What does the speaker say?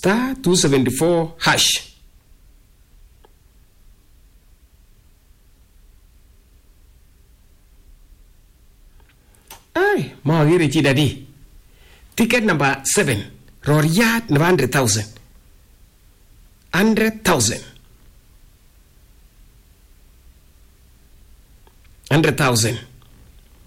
star 274 hash. Ay, magere chi daddy. Ticket number 7. Roriat 100,000. 100,000.